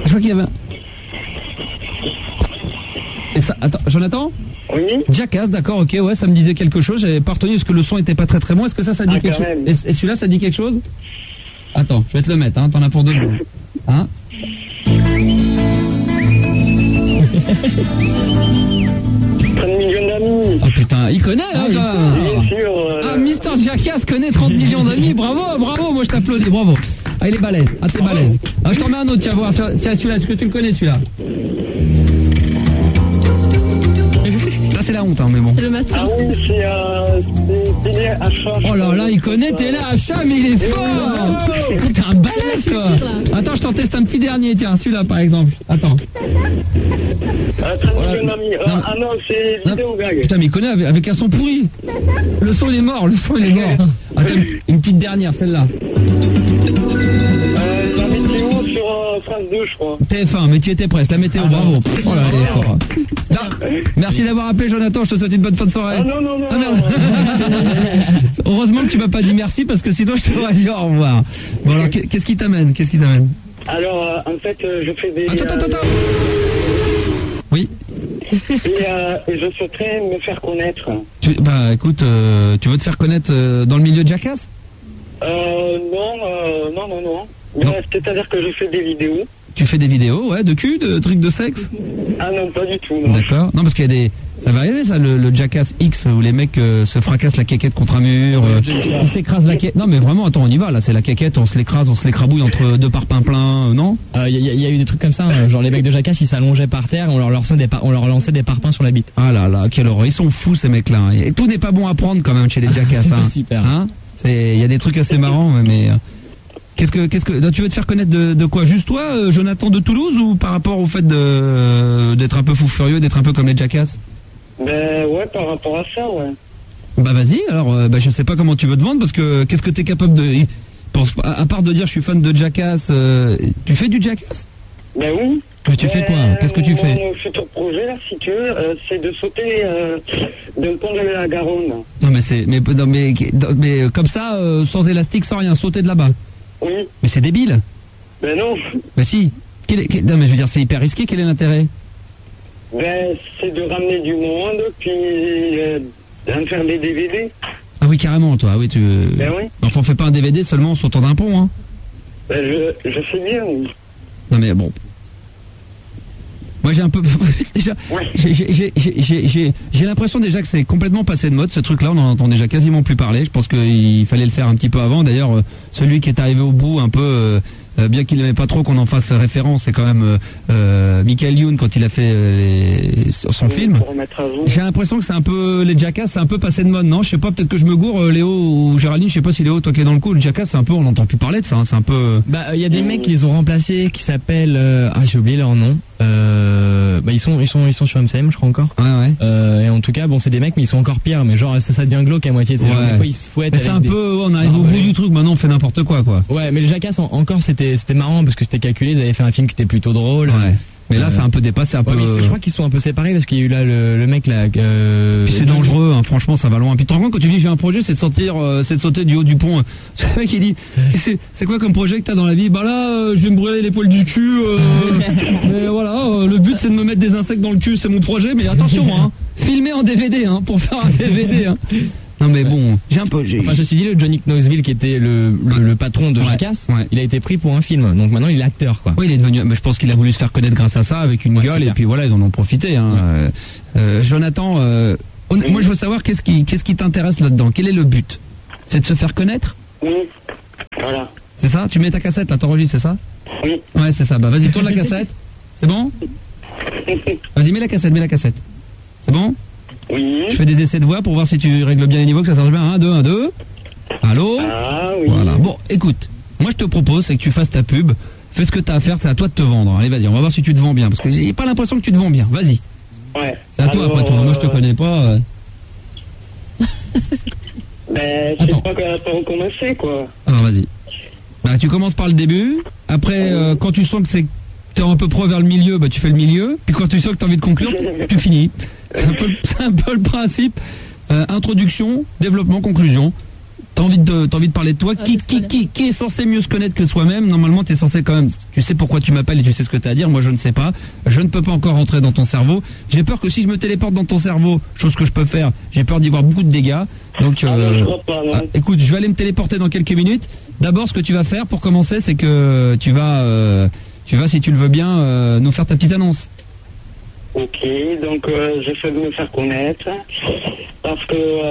crois qu'il y avait Et ça, attends, Jonathan? Oui. Jackass, d'accord, ok, ouais, ça me disait quelque chose. J'avais pas retenu parce que le son était pas très très bon. Est-ce que ça dit quelque chose? Et celui-là, ça dit quelque chose? Attends, je vais te le mettre, hein, t'en as pour 2 secondes. Hein? 30 millions d'amis. Oh putain, il connaît, hein, bien sûr. Ah, Mister Jackass connaît 30 millions d'amis, bravo, moi je t'applaudis, bravo. Ah, il est balèze, t'es balèze. Ah, je t'en mets un autre, tiens, voir, tiens, celui-là, est-ce que tu le connais, celui-là? Là, c'est la honte, hein, mais bon. C'est le matin. Ah oui, c'est Téléachat. Oh là là, il connaît Téléachat, mais il est fort. T'es un balèze, toi. Attends, je t'en teste un petit dernier, tiens, celui-là, par exemple. Attends. 30 millions d'amis. Ah non, c'est vidéo gag. Putain, mais il connaît avec un son pourri. Le son, il est mort, Attends, une petite dernière, celle-là. La météo sur France 2, je crois. TF1, mais tu étais presque, la météo, bravo. Oh là, il est fort. Là, merci d'avoir appelé, Jonathan, je te souhaite une bonne fin de soirée. Ah non. Ah merde. Heureusement que tu m'as pas dit merci, parce que sinon je t'aurais dit au revoir. Bon alors, qu'est-ce qui t'amène? Alors, en fait, je fais des... Attends. Oui. Et je souhaiterais me faire connaître. Bah écoute, tu veux te faire connaître dans le milieu de Jackass? Non. C'est-à-dire que je fais des vidéos. Tu fais des vidéos, ouais, de cul, de trucs de sexe? Ah non, pas du tout, non. D'accord. Non, parce qu'il y a des... Ça va arriver, ça, le Jackass X, où les mecs se fracassent la quéquette contre un mur, ils s'écrasent la quéquette. Non, mais vraiment, attends, on y va, là, c'est la quéquette, on se l'écrabouille entre 2 parpaings pleins, non? Il y a eu des trucs comme ça, hein, genre les mecs de Jackass, ils s'allongeaient par terre, on leur lançait des parpaings sur la bite. Ah là là, quelle horreur, ils sont fous, ces mecs-là. Et tout n'est pas bon à prendre, quand même, chez les Jackass, c'est hein. super. Hein? Il y a des trucs assez marrants, mais... Qu'est-ce que tu veux te faire connaître de quoi? Juste toi, Jonathan de Toulouse, ou par rapport au fait d'être un peu fou furieux, d'être un peu comme les Jackass? Ben ouais, par rapport à ça, ouais. Bah vas-y, alors je sais pas comment tu veux te vendre, parce que qu'est-ce que t'es capable de... À part de dire je suis fan de Jackass, tu fais du Jackass? Ben oui. Tu fais quoi? Qu'est-ce que tu fais? Mon futur projet, là, si tu veux, c'est de sauter d'un pont de la Garonne. Non mais comme ça, sans élastique, sans rien, sauter de là-bas. Oui. Mais c'est débile. Ben non. Mais si. Non mais je veux dire, c'est hyper risqué, quel est l'intérêt? Ben c'est de ramener du monde, puis d'en faire des DVD. Ah oui, carrément, toi, oui, tu... Ben oui. Enfin, on fait pas un DVD seulement en sautant d'un pont, hein. Ben je sais bien, oui. Non mais bon. Moi j'ai un peu déjà j'ai l'impression déjà que c'est complètement passé de mode ce truc là, on en entend déjà quasiment plus parler. Je pense qu'il fallait le faire un petit peu avant. D'ailleurs celui qui est arrivé au bout un peu bien qu'il n'aimait pas trop qu'on en fasse référence, c'est quand même Michael Youn quand il a fait son film. J'ai l'impression que c'est un peu les Jackass, c'est un peu passé de mode, non? Je sais pas, peut-être que je me gourre, Léo ou Géraldine, je sais pas si Léo, toi qui es dans le coup, le Jackass c'est un peu, on n'entend plus parler de ça, hein, c'est un peu... Bah il y a des mecs qui les ont remplacés qui s'appellent j'ai oublié leur nom. Bah ils sont sur MCM je crois encore. Ouais. Et en tout cas bon c'est des mecs mais ils sont encore pires, mais genre ça devient glauque à moitié. Genre, des fois ils se fouettent. Mais c'est un peu, on arrive au bout du truc, maintenant on fait n'importe quoi. Ouais, mais les Jackass encore c'était marrant parce que c'était calculé, ils avaient fait un film qui était plutôt drôle. Ouais. Mais là c'est un peu dépassé, un peu. Je crois qu'ils sont un peu séparés parce qu'il y a eu là le mec là. Puis c'est dangereux, hein, franchement ça va loin. Puis tu te rends compte quand tu dis j'ai un projet, c'est de sauter du haut du pont. C'est le mec qui dit c'est quoi comme projet que t'as dans la vie? Bah là je vais me brûler les poils du cul. Mais voilà, le but c'est de me mettre des insectes dans le cul, c'est mon projet. Mais attention, hein, filmer en DVD, hein, pour faire un DVD. Hein. Non mais bon, Enfin ceci dit, le Johnny Knoxville qui était le patron de Jackass, il a été pris pour un film, donc maintenant il est acteur quoi. Oui, il est devenu. Mais je pense qu'il a voulu se faire connaître grâce à ça, avec une gueule, et puis voilà, ils en ont profité. Hein. Jonathan, moi je veux savoir qu'est-ce qui t'intéresse là-dedans. Quel est le but? C'est de se faire connaître? Oui. Voilà. C'est ça? Tu mets ta cassette là, t'enregistres, c'est ça? Oui. Ouais, c'est ça. Bah vas-y, tourne la cassette. C'est bon? Vas-y, mets la cassette. C'est bon? Oui. Je fais des essais de voix pour voir si tu règles bien les niveaux, que ça marche bien. 1, 2, 1, 2. Allô? Ah oui. Voilà. Bon, écoute, moi je te propose, c'est que tu fasses ta pub. Fais ce que t'as à faire, c'est à toi de te vendre. Allez, vas-y, on va voir si tu te vends bien. Parce que j'ai pas l'impression que tu te vends bien. Vas-y. Ouais. C'est à toi après tout. Moi je te connais pas. Ben, je sais pas par où commencer, quoi. Alors vas-y. Bah tu commences par le début. Après, quand tu sens que t'es un peu pro vers le milieu, bah tu fais le milieu. Puis quand tu sens que t'as envie de conclure, tu finis. C'est un peu le principe. Introduction, développement, conclusion. t'as envie de parler de toi. Qui est censé mieux se connaître que soi-même? Normalement, t'es censé quand même, tu sais pourquoi tu m'appelles et tu sais ce que t'as à dire. Moi, je ne sais pas. Je ne peux pas encore rentrer dans ton cerveau. J'ai peur que si je me téléporte dans ton cerveau, chose que je peux faire, j'ai peur d'y voir beaucoup de dégâts. Donc, non, je crois pas, non. Écoute, je vais aller me téléporter dans quelques minutes. D'abord, ce que tu vas faire pour commencer, c'est que tu vas, si tu le veux bien, nous faire ta petite annonce. Ok, donc j'essaie de me faire connaître parce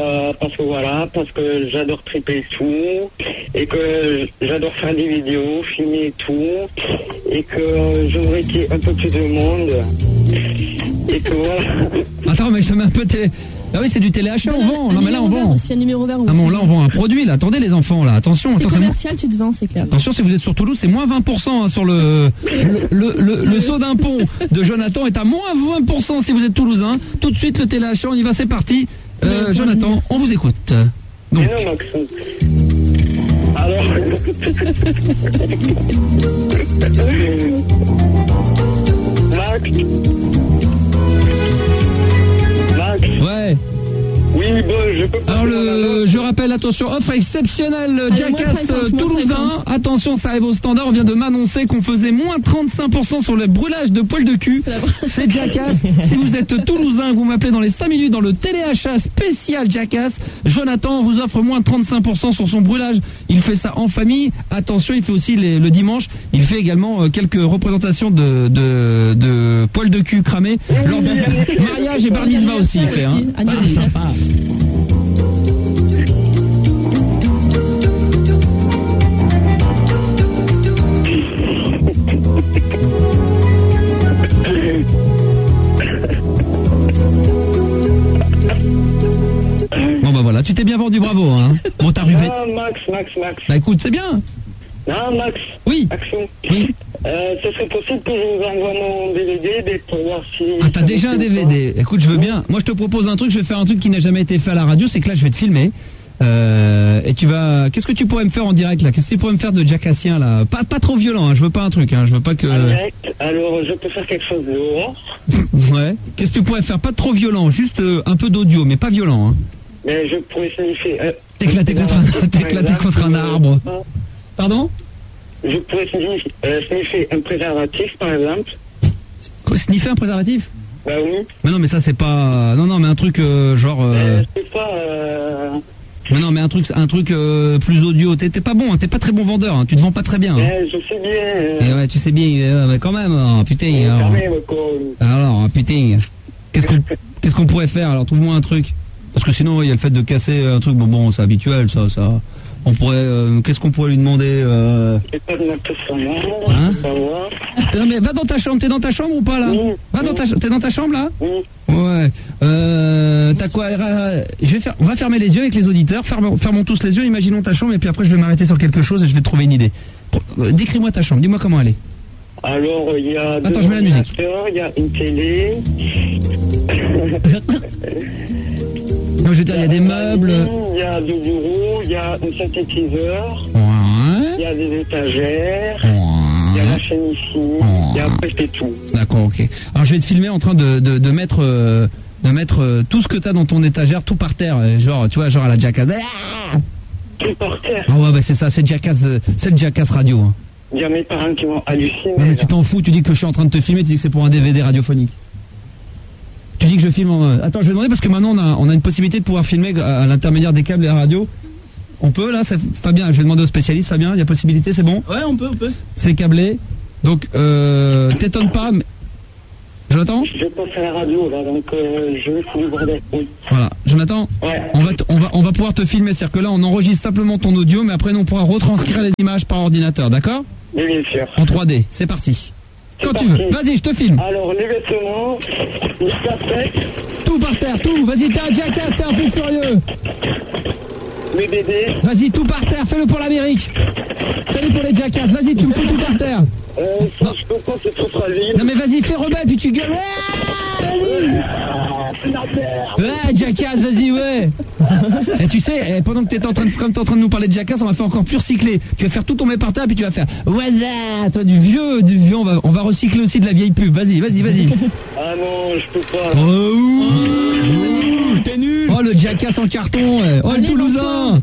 que j'adore triper et tout, et que j'adore faire des vidéos, filmer et tout, et que j'aimerais qu'il y ait un peu plus de monde, et que voilà. Attends, mais je te mets un peu télé. Ah oui, c'est du téléachat, on vend. Non, mais là, on vend. C'est un numéro vert. Ah bon, là, on vend un produit, là. Attendez, les enfants, là. Attention. C'est commercial, tu te vends, c'est clair. Attention, si vous êtes sur Toulouse, c'est moins 20% hein, sur le saut d'un pont de Jonathan est à moins 20% si vous êtes toulousain. Tout de suite, le téléachat, on y va, c'est parti. Jonathan, on vous écoute. Donc. Mais non, Max. Alors. Max. Ouais. Oui, bon, je peux pas. Alors je rappelle, attention, offre exceptionnelle Jackass toulousain. Attention, ça arrive au standard. On vient de m'annoncer qu'on faisait moins 35% sur le brûlage de poils de cul. C'est Jackass. Si vous êtes toulousain, vous m'appelez dans les 5 minutes dans le téléachat spécial Jackass. Jonathan vous offre moins 35% sur son brûlage. Il fait ça en famille. Attention, il fait aussi le dimanche. Il fait également quelques représentations de poils de cul cramés lors du mariage et bar mitzvah aussi. Il fait. Hein. Vas-y, sympa. Bon bah voilà, tu t'es bien vendu, bravo hein. Bon t'as rubé. Non, Max. Bah écoute, c'est bien. Non, Max. Oui. Action. Oui. Ce serait possible que je vous envoie mon DVD pour voir si... Ah, t'as déjà un DVD. Écoute, je veux bien. Moi, je te propose un truc. Je vais faire un truc qui n'a jamais été fait à la radio. C'est que là, je vais te filmer. Et tu vas... Qu'est-ce que tu pourrais me faire en direct, là? Qu'est-ce que tu pourrais me faire de Jackassien, là? Pas trop violent, hein. Je veux pas un truc, hein. Je veux pas que... Direct. Alors, je peux faire quelque chose dehors. Ouais. Qu'est-ce que tu pourrais faire? Pas trop violent. Juste un peu d'audio, mais pas violent, hein. Mais je pourrais signifier... T'éclater contre un arbre. Pardon? Je pourrais sniffer un préservatif, par exemple. Quoi, sniffer un préservatif? Bah oui. Mais non, mais ça, c'est pas... Non, mais un truc genre... C'est pas... Mais non, mais un truc plus audio. T'es pas bon, hein, t'es pas très bon vendeur, hein, tu te vends pas très bien. Hein. Je sais bien. Et ouais, tu sais bien, mais quand même, oh, putain. Alors, putain. Qu'est-ce qu'on pourrait faire? Alors, trouve-moi un truc. Parce que sinon, il y a le fait de casser un truc. Bon, c'est habituel, ça. On pourrait, qu'est-ce qu'on pourrait lui demander? J'ai pas de note sur moi, hein? je sais pas voir. Non, mais va dans ta chambre. T'es dans ta chambre ou pas là? Oui. T'es dans ta chambre là? Oui. Ouais. T'as quoi? On va fermer les yeux avec les auditeurs. Fermons tous les yeux. Imaginons ta chambre et puis après je vais m'arrêter sur quelque chose et je vais te trouver une idée. Décris-moi ta chambre. Dis-moi comment elle est. Alors il y a. Attends, je mets la musique. Il y a une télé. Non, je veux dire, il y a des meubles. Il y a deux bureaux, il y a un synthétiseur. Ouais. Il y a des étagères. Ouais. Il y a la chaîne ici. Ouais. Et après c'est tout. D'accord, ok. Alors je vais te filmer en train de mettre tout ce que t'as dans ton étagère, tout par terre. Genre, tu vois, genre à la Jackass. Tout par terre. Ah ouais, bah c'est ça, c'est le Jackass radio. Hein. Il y a mes parents qui vont halluciner. Non, mais tu t'en fous, tu dis que je suis en train de te filmer, tu dis que c'est pour un DVD radiophonique. Tu dis que je filme en... Attends, je vais demander parce que maintenant on a une possibilité de pouvoir filmer à l'intermédiaire des câbles et la radio. On peut là, Fabien, je vais demander au spécialiste. Fabien, il y a possibilité, c'est bon? Ouais, on peut. C'est câblé. Donc, t'étonnes pas, mais... Jonathan? Je vais passer à la radio là, donc je vais foutre le bordel. Oui. Voilà, Jonathan, ouais. on va pouvoir te filmer, c'est-à-dire que là on enregistre simplement ton audio, mais après nous on pourra retranscrire les images par ordinateur, d'accord? Oui, bien sûr. En 3D, c'est parti. Quand tu veux, vas-y, je te filme. Alors, les vêtements, les cassettes. Tout par terre, tout, vas-y, t'es un Jackass, t'es un fou furieux. Les bébés. Vas-y, tout par terre, fais-le pour l'Amérique. Fais-le pour les Jackass, vas-y, tu me fous tout par terre. Ça, je peux pas, c'est trop fragile. Non mais vas-y, fais rebelle, puis tu gueules. Ah, vas-y. Ouais, Jackass, vas-y, ouais. Et tu sais, pendant que t'es en train de nous parler de Jackass, on va faire encore plus recycler. Tu vas faire tout tomber par terre, puis tu vas faire Waza, toi du vieux, on va recycler aussi de la vieille pub. Vas-y. Ah non, je peux pas. T'es nul. Oh, le Jackass en carton. Oh, le Toulousain. Ah,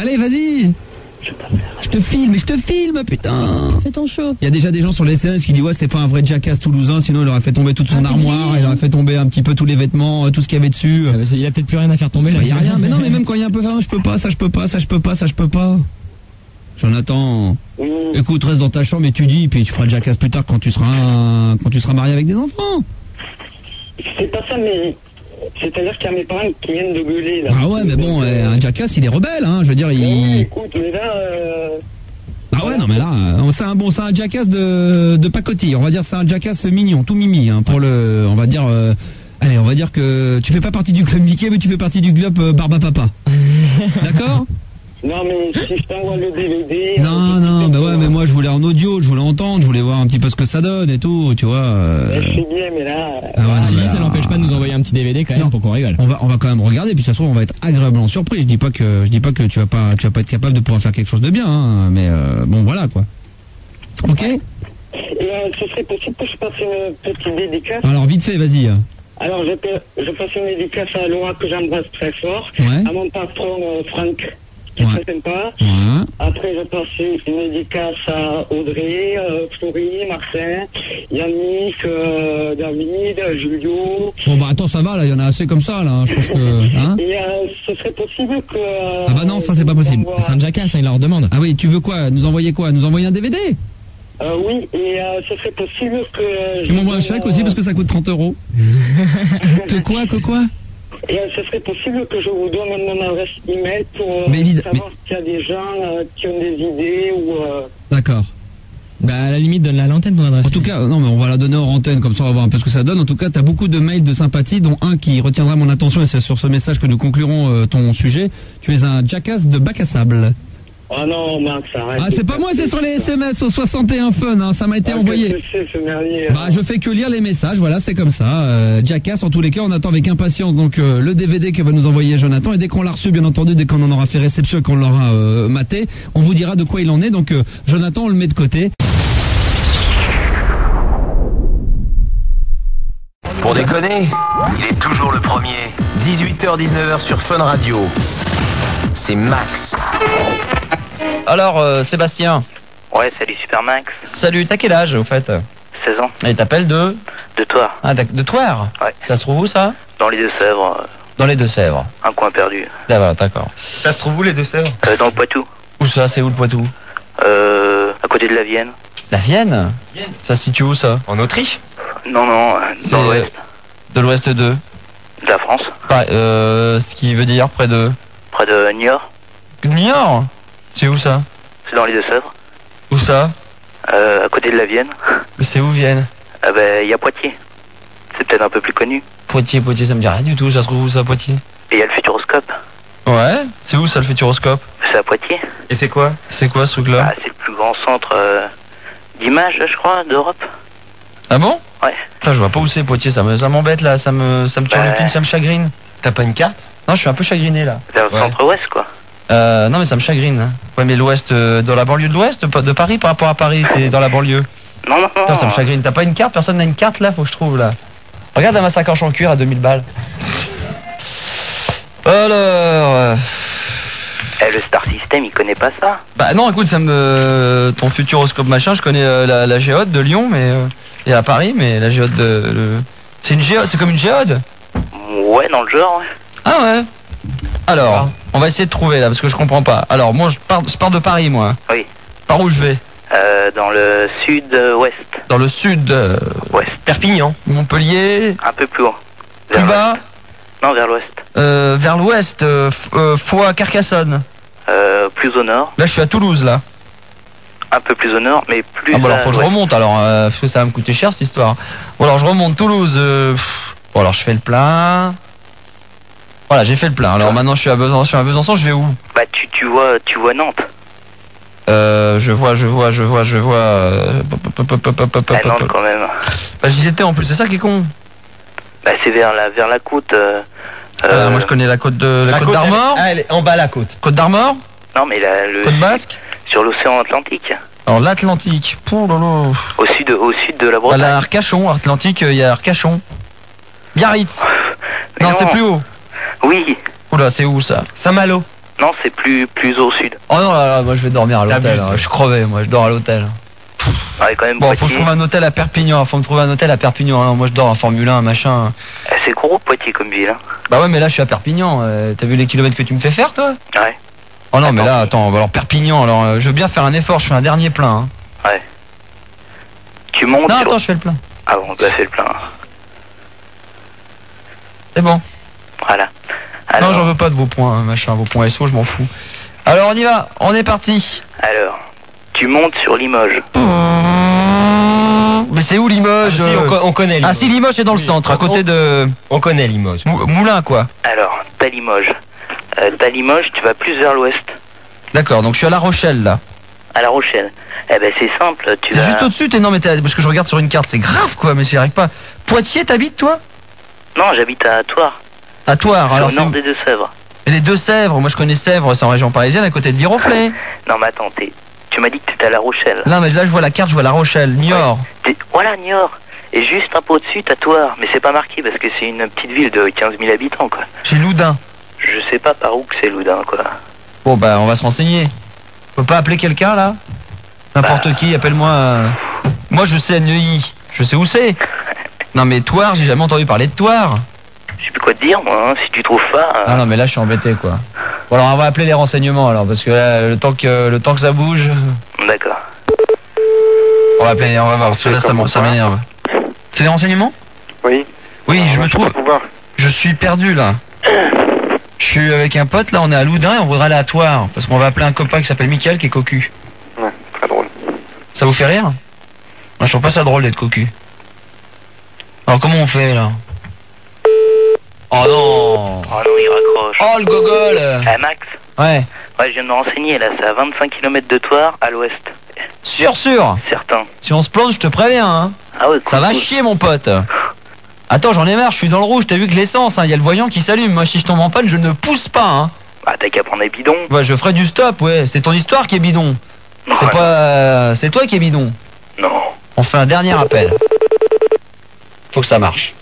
Allez, vas-y. Je te filme, putain. Fais ton show. Il y a déjà des gens sur les SMS qui disent ouais, c'est pas un vrai jackass toulousain, sinon il aurait fait tomber toute son armoire, il aurait fait tomber un petit peu tous les vêtements, tout ce qu'il y avait dessus. Il a peut-être plus rien à faire tomber là. Il y a rien, mais non, mais même quand il y a un peu je peux pas. Jonathan, écoute, reste dans ta chambre et tu dis, puis tu feras le jackass plus tard quand tu seras marié avec des enfants. C'est pas ça, mais c'est-à-dire qu'il y a mes parents qui viennent de gueuler là. Ah ouais, mais bon, un jackass il est rebelle, hein, je veux dire, Oui, écoute, mais là. Ah ouais, non mais là, c'est un jackass de pacotille. On va dire c'est un jackass mignon, tout mimi, hein, pour le, on va dire que tu fais pas partie du club Mickey, mais tu fais partie du club Barba Papa. D'accord? Non mais si je t'envoie le DVD. Non, bah ouais, mais moi je voulais en audio, je voulais entendre, je voulais voir un petit peu ce que ça donne et tout, tu vois. Je sais bien, mais là. Ah ouais, si, ça n'empêche pas de nous envoyer un petit DVD quand même pour qu'on rigole. On va quand même regarder, puis ça se trouve on va être agréablement surpris. Je dis pas que tu vas pas être capable de pouvoir faire quelque chose de bien, hein, mais bon voilà quoi. Ok. Et ce serait possible que je passe une petite dédicace. Alors vite fait, vas-y. Alors je passe une dédicace à Laura que j'embrasse très fort, Ouais. à mon patron Franck qui est Ouais. très sympa. Ouais. Après je passe une dédicace à Audrey, Florie, Marcin, Yannick, David, Julio. Bon bah attends, ça va là, il y en a assez comme ça là, hein, je pense que hein. Et ce serait possible que... Ah bah non, ça c'est pas possible. C'est un jackass, hein, il leur demande. Ah oui, tu veux quoi? Nous envoyer quoi? Nous envoyer un DVD? oui, et ce serait possible que... Tu m'envoies un chèque aussi parce que ça coûte 30 €. Que quoi? Et ce serait possible que je vous donne mon adresse email pour savoir s'il y a des gens qui ont des idées ou... D'accord. Bah à la limite donne-la à l'antenne ton adresse. En tout cas, non mais on va la donner hors antenne, comme ça on va voir un peu ce que ça donne. En tout cas, t'as beaucoup de mails de sympathie, dont un qui retiendra mon attention, et c'est sur ce message que nous conclurons ton sujet. Tu es un jackass de bac à sable. Oh non, Max, arrête. Ah, c'est pas moi, c'est sur les SMS au 61 Fun, hein, ça m'a été envoyé. Qu'est-ce que c'est, ce merdier, bah, je fais que lire les messages, voilà, c'est comme ça. Jackass, en tous les cas, on attend avec impatience donc le DVD que va nous envoyer Jonathan, et dès qu'on l'a reçu, bien entendu, dès qu'on en aura fait réception et qu'on l'aura maté, on vous dira de quoi il en est. Donc Jonathan, on le met de côté. Pour déconner, il est toujours le premier. 18h-19h sur Fun Radio. C'est Max. Alors, Sébastien. Ouais, salut Super Max. Salut, t'as quel âge au fait? 16 ans. Et t'appelles de Thouars. Ah, de Thouars? Ouais. Ça se trouve où ça? Dans les Deux-Sèvres. Dans les Deux-Sèvres. Un coin perdu. D'accord. Ça se trouve où les Deux-Sèvres? Dans le Poitou. Où ça? C'est où le Poitou? À côté de la Vienne. La Vienne? Ça se situe où ça? En Autriche? Non, dans l'ouest. De l'ouest de De la France. Bah, ce qui veut dire près de Niort. Niort? C'est où ça? C'est dans les Deux-Sèvres. Où ça? À côté de la Vienne. Mais c'est où Vienne? Ah ben, il y a Poitiers. C'est peut-être un peu plus connu. Poitiers, ça me dit rien du tout, ça se trouve où ça, Poitiers? Et il y a le Futuroscope. Ouais, c'est où ça le Futuroscope? C'est à Poitiers. Et c'est quoi? C'est quoi ce truc-là? Ah, c'est le plus grand centre d'images, je crois, d'Europe. Ah bon? Ouais. Putain, je vois pas où c'est Poitiers, ça m'embête là, ça me turlupine, ça me chagrine. T'as pas une carte? Non, je suis un peu chagriné là. Vers le centre-ouest, quoi. Non mais ça me chagrine. Hein. Ouais, mais l'ouest, dans la banlieue de l'ouest, de Paris par rapport à Paris, t'es dans la banlieue. Non. Putain, ça me chagrine. T'as pas une carte? Personne n'a une carte là? Faut que je trouve là. Regarde ma sacoche en cuir à 2000 balles. Alors... Le Star System, il connaît pas ça? Bah non, écoute, ton Futuroscope machin, je connais la géode de Lyon, mais... et à Paris, mais la géode c'est une géode, c'est comme une géode? Ouais, dans le genre, ouais. Ah ouais. Alors, on va essayer de trouver là, parce que je comprends pas. Alors, moi, je pars de Paris, moi. Oui. Par où je vais? Dans le sud-ouest. Dans le sud... Ouest. Perpignan. Montpellier. Un peu plus haut. Plus bas. Non, vers l'ouest. Vers l'ouest, Foix, Carcassonne. Plus au nord. Là, je suis à Toulouse, là. Un peu plus au nord, mais plus... Ah bah alors, faut que je remonte, alors, parce que ça va me coûter cher, cette histoire. Bon, alors, je remonte Toulouse. Bon, alors, je fais le plein. Voilà, j'ai fait le plein. Alors, maintenant, je suis à Besançon, je vais où? Bah, tu vois Nantes. Je vois... Nantes, quand même. Bah, j'y étais, en plus, c'est ça qui est con. Bah, c'est vers la côte... moi, je connais la côte d'Armor. Elle est en bas, la côte. Côte d'Armor? Non, mais Côte Basque? Sur l'océan Atlantique. Alors, l'Atlantique. Oh là là. Au sud de la Bretagne. Voilà, Arcachon, Atlantique, il y a Arcachon. Biarritz. Non, c'est plus haut. Oui. Oula, c'est où ça? Saint-Malo. Non, c'est plus au sud. Oh non, là, moi je vais dormir à l'hôtel. T'abuses, Je suis crevé, moi je dors à l'hôtel. Ouais, quand même. Bon, faut que je Poitiers. trouve un hôtel à Perpignan. Faut me trouver un hôtel à Perpignan. Hein. Moi je dors en Formule 1, machin. C'est gros Poitiers comme ville. Hein. Bah ouais, mais là je suis à Perpignan. T'as vu les kilomètres que tu me fais faire, toi? Ouais. Oh non, mais là, attends, alors Perpignan, alors je veux bien faire un effort, je fais un dernier plein. Hein. Ouais. Tu montes. Non, sur- attends, je fais le plein. Ah bon, bah c'est le plein. C'est bon. Voilà. Alors, Non, j'en veux pas de vos points, hein, machin, vos points SO, je m'en fous. Alors on y va, on est parti. alors, tu montes sur Limoges. Mais c'est où Limoges? Si, on connaît Limoges. Ah si, Limoges c'est dans le centre, à côté de On connaît Limoges. Moulin, quoi. Alors, t'as Limoges. T'as Limoges, tu vas plus vers l'ouest. D'accord, donc je suis à La Rochelle là. À La Rochelle. Eh ben c'est simple, tu C'est vas... juste au-dessus, non mais parce que je regarde sur une carte, c'est grave quoi, mais j'y arrive pas. Poitiers, t'habites toi? Non, j'habite à Thouars. À Thouars, alors Au nord des Deux-Sèvres. Et les Deux-Sèvres, moi je connais Sèvres, c'est en région parisienne, à côté de Viroflay. Non mais attends, tu m'as dit que t'étais à La Rochelle. Là, mais là je vois la carte, je vois La Rochelle, Niort. Voilà, Niort. Et juste un peu au-dessus, t'as Thouars. Mais c'est pas marqué parce que c'est une petite ville de 15 000 habitants, quoi. Chez Loudun. Je sais pas par où que c'est Loudun, quoi. Bon bah on va se renseigner. On peut pas appeler quelqu'un là? N'importe qui, appelle-moi. Moi je sais Neuilly, je sais où c'est. Non mais Thouars, j'ai jamais entendu parler de Thouars. Je sais plus quoi te dire, moi, hein, si tu trouves pas... Ah non mais là je suis embêté quoi. Bon alors on va appeler les renseignements alors, parce que là, le temps que ça bouge... D'accord. On va voir, parce que là ça m'énerve. C'est des renseignements? Oui. Oui, je me trouve... Pouvoir. Je suis perdu là. Je suis avec un pote là, on est à Loudun et on voudrait aller à Thouars, parce qu'on va appeler un copain qui s'appelle Mickaël qui est cocu. Ouais, très drôle. Ça vous fait rire? Moi je trouve pas ça drôle d'être cocu. Alors comment on fait là? Oh non! Oh non, il raccroche. Oh le gogol! Eh, Max? Ouais. Ouais, je viens de me renseigner, là, c'est à 25 km de Thouars, à l'ouest. Sûr. Certain. Si on se plante, je te préviens, hein. Ah ouais, cool, Ça va cool. chier, mon pote. Attends, j'en ai marre, je suis dans le rouge, t'as vu que l'essence, hein, y a le voyant qui s'allume. Moi, si je tombe en panne, je ne pousse pas, hein. Bah, t'as qu'à prendre des bidons. Ouais, je ferai du stop, ouais. C'est ton histoire qui est bidon. C'est Ouais. pas... c'est toi qui est bidon. Non. On fait un dernier appel. Faut que ça marche.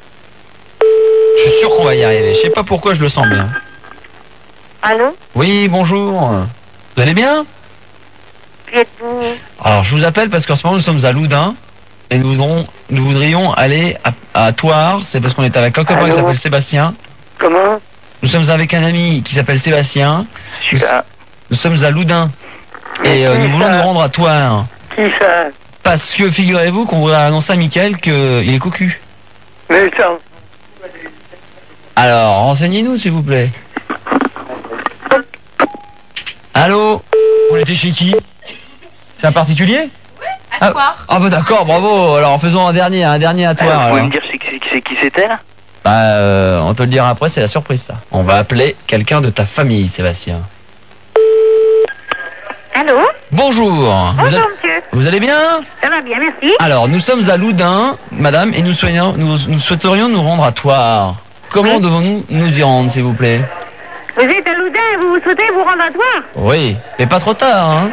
Je suis sûr qu'on va y arriver. Je sais pas pourquoi je le sens bien. Allô? Oui, bonjour. Vous allez bien? Qui êtes-vous? Alors, je vous appelle parce qu'en ce moment, nous sommes à Loudun. Et nous voudrions aller à Thouars. C'est parce qu'on est avec un copain qui Allô? s'appelle Sébastien. Comment? Nous sommes avec un ami qui s'appelle Sébastien. Je suis là. Nous sommes à Loudun. Et nous voulons nous rendre à Thouars. Qui ça? Parce que figurez-vous qu'on voudrait annoncer à Mickaël qu'il est cocu. Mais ça... Alors, renseignez-nous s'il vous plaît. Allô? On était chez qui? C'est un particulier? Oui, à Thouars. Ah bah d'accord, bravo. Alors faisons un dernier à Thouars. Vous pouvez alors. me dire c'est qui c'était, là? Bah on te le dira après, c'est la surprise ça. On va appeler quelqu'un de ta famille, Sébastien. Allô? Bonjour. Bonjour, monsieur. Vous allez bien? Ça va bien, merci. Alors nous sommes à Loudun, madame, et nous souhaiterions nous rendre à Thouars. Comment Oui. devons-nous nous y rendre, s'il vous plaît? Vous êtes à Loudun et vous souhaitez vous rendre à Thouars? Oui, mais pas trop tard, hein?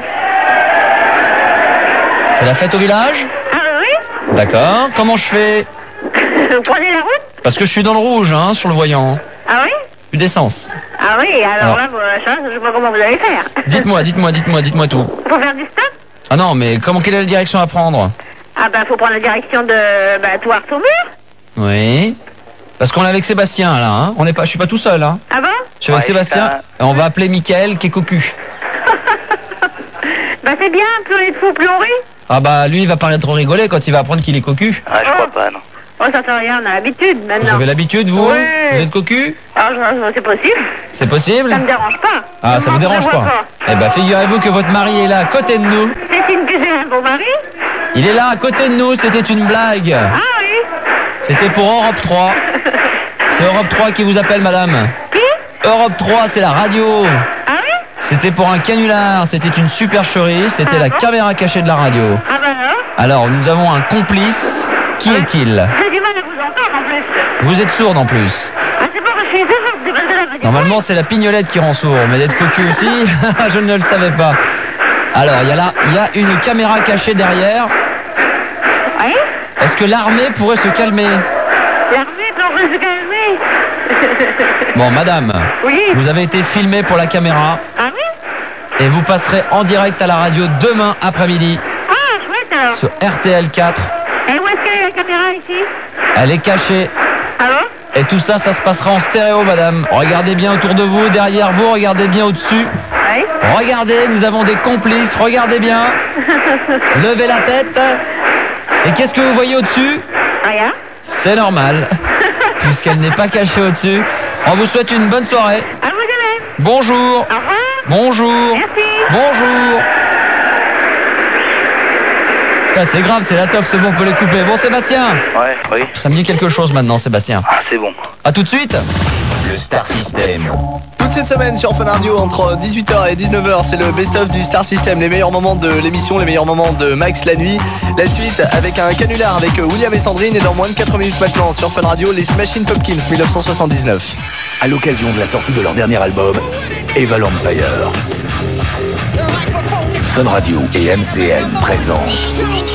C'est la fête au village? Ah oui? D'accord. Comment je fais? Vous prenez la route? Parce que je suis dans le rouge, hein, sur le voyant. Ah oui? Plus d'essence. Ah oui, alors là, je sais pas comment vous allez faire. Dites-moi tout. Faut faire du stop? Ah non, mais quelle est la direction à prendre? Ah bah faut prendre la direction de Thouars-Saumur. Oui. Parce qu'on est avec Sébastien là, hein. Je suis pas tout seul, hein. Ah bon? Je suis avec Ouais, Sébastien. ça- Et on va appeler Mickaël qui est cocu. Bah c'est bien, plus on est de fous, plus on rit. Ah bah lui il va pas trop rigoler quand il va apprendre qu'il est cocu. Ah, je crois pas, non. Oh ça fait rien, on a l'habitude Vous maintenant. avez l'habitude vous? Oui. Vous êtes cocu? Ah c'est possible. C'est possible? Ça me dérange pas. Ah ça vous Moi, je dérange le vois pas? Eh ben figurez-vous que votre mari est là à côté de nous. C'est signe que j'ai un beau mari. Il est là à côté de nous, c'était une blague. Ah oui. C'était pour Europe 3. C'est Europe 3 qui vous appelle madame. Qui? Europe 3 c'est la radio. Ah oui? C'était pour un canular, c'était une supercherie, c'était la caméra cachée de la radio. Ah bah alors? Alors, nous avons un complice. Qui est-il? J'ai du mal à vous entendre en plus. Vous êtes sourde en plus. Ah c'est pas que je suis sourde, c'est parce que là, Normalement, c'est la pignolette qui rend sourd, mais d'être cocu aussi, je ne le savais pas. Alors, il y a une caméra cachée derrière. Oui? Est-ce que l'armée pourrait se calmer? L'armée pourrait se calmer. Bon, madame, Oui. vous avez été filmée pour la caméra Ah oui? et vous passerez en direct à la radio demain après-midi Ah, chouette alors. sur RTL 4. Et où est-ce qu'elle est la caméra ici? Elle est cachée. Ah bon? Et tout ça, ça se passera en stéréo, madame. Regardez bien autour de vous, derrière vous, regardez bien au-dessus. Oui. Regardez, nous avons des complices, regardez bien. Levez la tête. Et qu'est-ce que vous voyez au-dessus? Rien. C'est normal, puisqu'elle n'est pas cachée au-dessus. On vous souhaite une bonne soirée. À vous de même. Bonjour. Au revoir. Bonjour. Merci. Bonjour. Putain, c'est grave, c'est la toffe, c'est bon, on peut les couper. Bon, Sébastien, Ouais, oui. ça me dit quelque chose maintenant, Sébastien. Ah, c'est bon. À tout de suite. Le Star System. Toute cette semaine sur Fun Radio entre 18h et 19h, c'est le best-of du Star System, les meilleurs moments de l'émission, les meilleurs moments de Max la nuit. La suite avec un canular avec William et Sandrine et dans moins de 4 minutes maintenant sur Fun Radio, les Smashing Pumpkins 1979. À l'occasion de la sortie de leur dernier album, Eva l'Empire. Fun Radio et MCN présentent